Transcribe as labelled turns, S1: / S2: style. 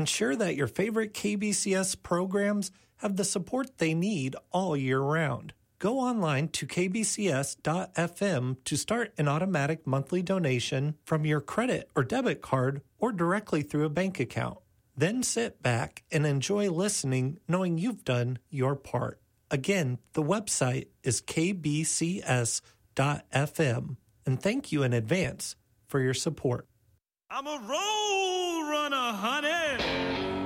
S1: ensure that your favorite KBCS programs have the support they need all year round. Go online to kbcs.fm to start an automatic monthly donation from your credit or debit card or directly through a bank account. Then sit back and enjoy listening knowing you've done your part. Again, the website is kbcs.fm. And thank you in advance for your support.
S2: I'm a road runner, honey.